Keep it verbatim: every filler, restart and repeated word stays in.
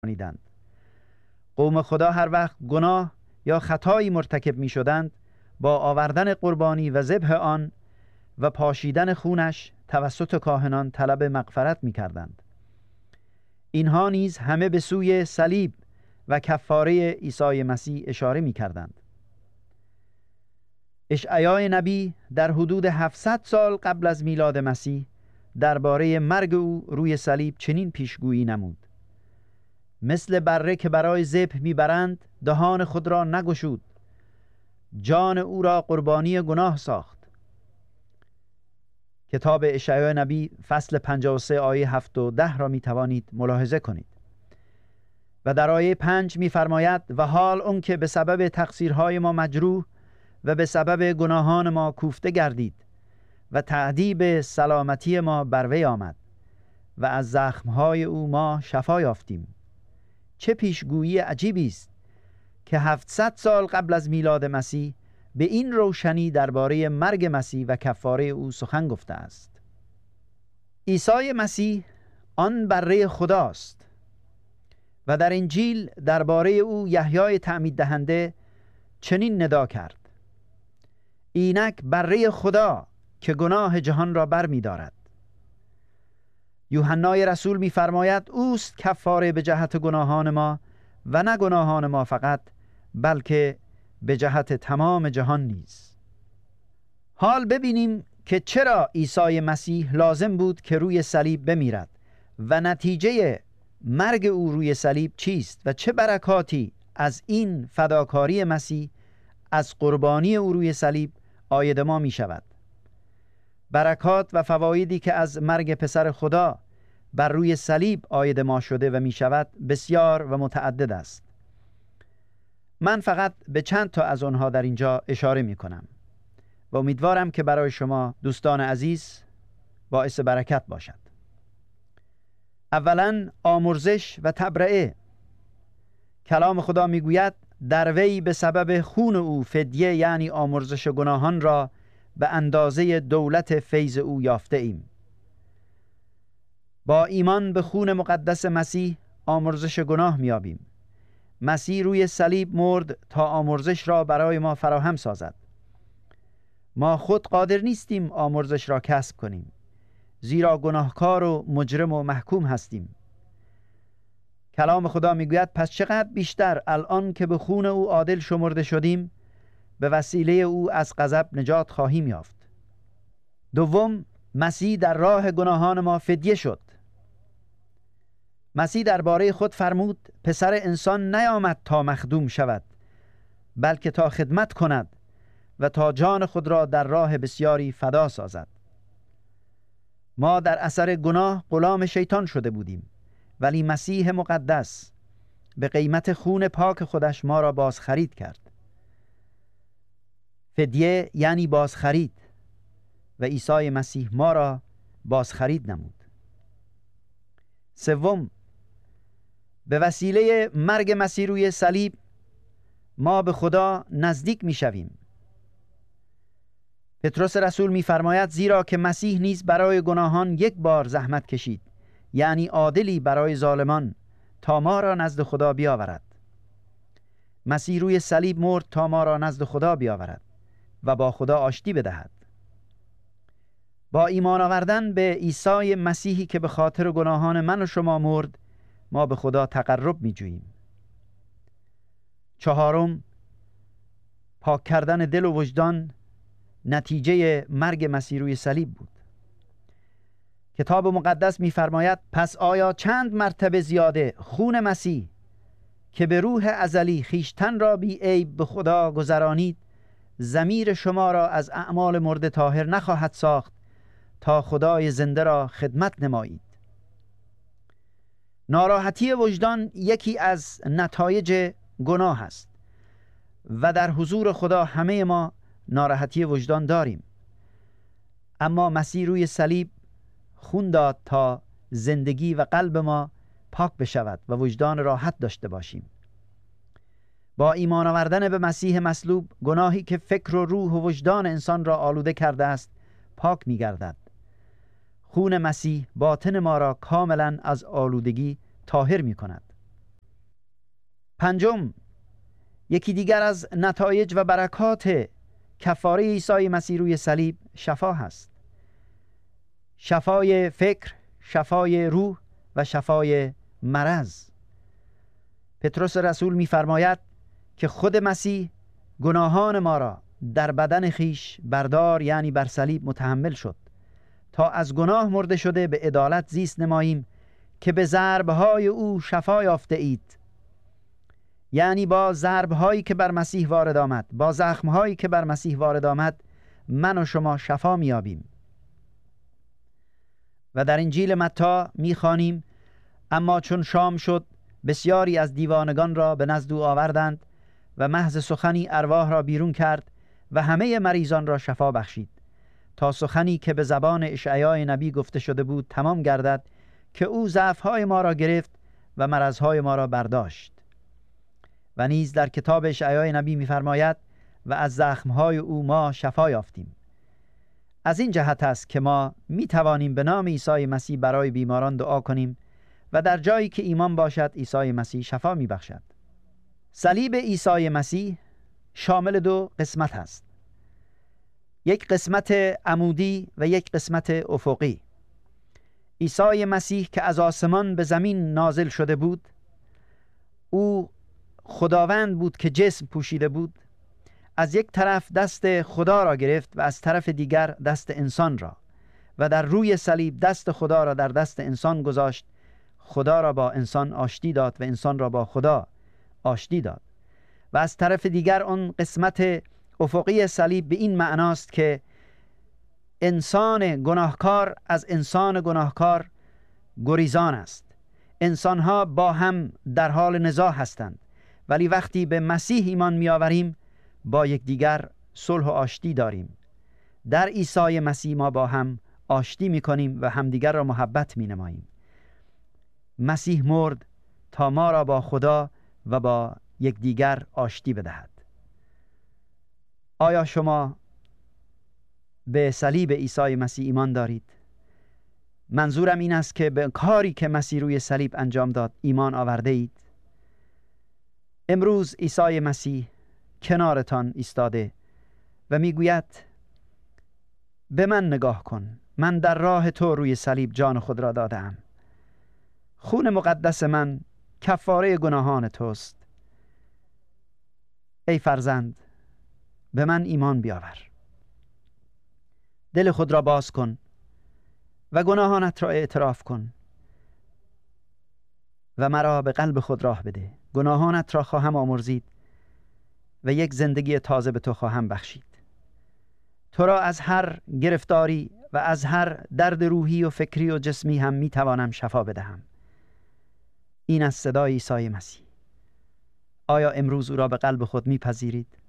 می‌دند. قوم خدا هر وقت گناه یا خطایی مرتکب می شدند، با آوردن قربانی و ذبح آن و پاشیدن خونش توسط کاهنان طلب مغفرت می کردند. اینها نیز همه به سوی صلیب و کفاره عیسی مسیح اشاره می کردند. اشعیا نبی در حدود هفتصد سال قبل از میلاد مسیح درباره مرگ او روی صلیب چنین پیشگویی نمود: مثل بره که برای ذبح میبرند دهان خود را نگشود، جان او را قربانی گناه ساخت. کتاب اشعیا نبی فصل پنجاه و سه آیه هفت و ده را می توانید ملاحظه کنید. و در آیه پنج می فرماید: و حال اون که به سبب تقصیرهای ما مجروح و به سبب گناهان ما کوفته گردید و تأدیب سلامتی ما بر وی آمد و از زخمهای او ما شفا یافتیم. چه پیشگویی عجیبی است که هفتصد سال قبل از میلاد مسیح به این روشنی درباره مرگ مسیح و کفاره او سخن گفته است. عیسی مسیح آن بره خداست و در انجیل درباره او یحیای تعمید دهنده چنین ندا کرد: اینک بره خدا که گناه جهان را بر می دارد. یوحنای رسول می فرماید اوست کفاره به جهت گناهان ما و نه گناهان ما فقط، بلکه به جهت تمام جهان نیز. حال ببینیم که چرا عیسی مسیح لازم بود که روی صلیب بمیرد و نتیجه مرگ او روی صلیب چیست و چه برکاتی از این فداکاری مسیح از قربانی او روی صلیب عاید ما می شود. برکات و فوایدی که از مرگ پسر خدا بر روی صلیب عاید ما شده و می شود بسیار و متعدد است. من فقط به چند تا از آنها در اینجا اشاره می کنم و امیدوارم که برای شما دوستان عزیز باعث برکت باشد. اولا آمرزش و تبرئه. کلام خدا می گوید در وی به سبب خون او فدیه یعنی آمرزش گناهان را به اندازه دولت فیض او یافته ایم. با ایمان به خون مقدس مسیح آمرزش گناه میابیم. مسیح روی صلیب مرد تا آمرزش را برای ما فراهم سازد. ما خود قادر نیستیم آمرزش را کسب کنیم، زیرا گناهکار و مجرم و محکوم هستیم. کلام خدا میگوید پس چقدر بیشتر الان که به خون او عادل شمرده شدیم، به وسیله او از غضب نجات خواهیم یافت. دوم، مسیح در راه گناهان ما فدیه شد. مسیح درباره خود فرمود پسر انسان نیامد تا مخدوم شود، بلکه تا خدمت کند و تا جان خود را در راه بسیاری فدا سازد. ما در اثر گناه غلام شیطان شده بودیم، ولی مسیح مقدس به قیمت خون پاک خودش ما را باز خرید کرد. فدیه یعنی باز خرید و عیسی مسیح ما را باز خرید نمود. سوم، به وسیله مرگ مسیح روی صلیب ما به خدا نزدیک می شویم. پتروس رسول می فرماید زیرا که مسیح نیز برای گناهان یک بار زحمت کشید، یعنی عادلی برای ظالمان، تا ما را نزد خدا بیاورد. مسیح روی صلیب مرد تا ما را نزد خدا بیاورد و با خدا آشتی بدهد. با ایمان آوردن به عیسی مسیحی که به خاطر گناهان من و شما مرد، ما به خدا تقرب می جوییم. چهارم، پاک کردن دل و وجدان نتیجه مرگ مسیح روی صلیب بود. کتاب مقدس می فرماید پس آیا چند مرتبه زیاده خون مسیح که به روح ازلی خیشتن را بی عیب به خدا گذرانید، ضمیر شما را از اعمال مرده طاهر نخواهد ساخت تا خدای زنده را خدمت نمایید. ناراحتی وجدان یکی از نتایج گناه است و در حضور خدا همه ما ناراحتی وجدان داریم، اما مسیح روی صلیب خون داد تا زندگی و قلب ما پاک بشود و وجدان راحت داشته باشیم. با ایمان آوردن به مسیح مصلوب، گناهی که فکر و روح و وجدان انسان را آلوده کرده است پاک می گردد. خون مسیح باطن ما را کاملا از آلودگی طاهر می کند. پنجم، یکی دیگر از نتایج و برکات کفاره عیسی مسیح روی صلیب شفا هست. شفای فکر، شفای روح و شفای مرض. پتروس رسول می‌فرماید که خود مسیح گناهان ما را در بدن خیش بردار، یعنی بر صلیب متحمل شد، تا از گناه مرده شده به عدالت زیست نماییم که به ضرب‌های او شفا یافته اید. یعنی با ضرب‌هایی که بر مسیح وارد آمد، با زخم‌هایی که بر مسیح وارد آمد، من و شما شفا می‌یابیم. و در انجیل متی می‌خوانیم: اما چون شام شد بسیاری از دیوانگان را به نزد او آوردند و محض سخنی ارواح را بیرون کرد و همه مریضان را شفا بخشید، تا سخنی که به زبان اشعیا نبی گفته شده بود تمام گردد که او ضعف‌های ما را گرفت و مرض‌های ما را برداشت. و نیز در کتاب اشعیا نبی می‌فرماید: و از زخم‌های او ما شفا یافتیم. از این جهت است که ما می‌توانیم به نام عیسی مسیح برای بیماران دعا کنیم و در جایی که ایمان باشد عیسی مسیح شفا می‌بخشد. صلیب عیسی مسیح شامل دو قسمت است: یک قسمت عمودی و یک قسمت افقی. عیسی مسیح که از آسمان به زمین نازل شده بود، او خداوند بود که جسم پوشیده بود، از یک طرف دست خدا را گرفت و از طرف دیگر دست انسان را، و در روی صلیب دست خدا را در دست انسان گذاشت. خدا را با انسان آشتی داد و انسان را با خدا آشتی داد. و از طرف دیگر اون قسمت افقی صلیب به این معناست که انسان گناهکار از انسان گناهکار گریزان است. انسانها با هم در حال نزاع هستند، ولی وقتی به مسیح ایمان می آوریم با یکدیگر صلح و آشتی داریم. در عیسی مسیح ما با هم آشتی می کنیم و همدیگر را محبت می نماییم. مسیح مرد تا ما را با خدا و با یکدیگر آشتی بدهد. آیا شما به صلیب عیسی مسیح ایمان دارید؟ منظورم این است که به کاری که مسیح روی صلیب انجام داد ایمان آورده اید؟ امروز عیسی مسیح کنارتان ایستاده و میگوید: به من نگاه کن، من در راه تو روی صلیب جان خود را دادم. خون مقدس من کفاره گناهان توست. ای فرزند، به من ایمان بیاور. دل خود را باز کن و گناهانت را اعتراف کن و مرا به قلب خود راه بده. گناهانت را خواهم آمرزید و یک زندگی تازه به تو خواهم بخشید. تو را از هر گرفتاری و از هر درد روحی و فکری و جسمی هم می توانم شفا بدهم. این از صدای عیسی مسیح. آیا امروز او را به قلب خود می پذیرید؟